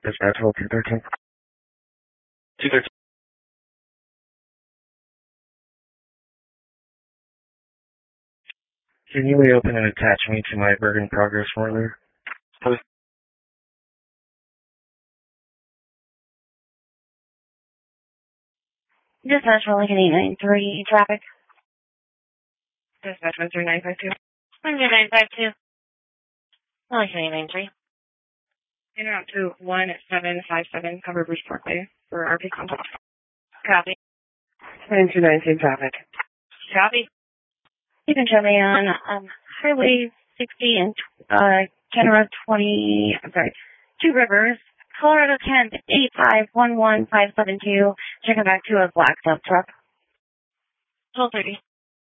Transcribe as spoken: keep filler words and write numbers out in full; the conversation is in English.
Dispatch, hold two thirteen. two thirteen. Can you reopen and attach me to my Bergen Progress order? Please. Dispatch for Lincoln eight nine three, traffic. Dispatch one three nine five two. one three nine five two. Lincoln eight nine three. In route to one seven five seven, cover Bruce Parkway for R P contact. Copy. nine two nine two, traffic. Copy. You can show me on um, Highway sixty and uh, Kenora twenty, I'm sorry, Two Rivers, Colorado ten eight five one one five seven two, checking back to a black dump truck. twelve thirty.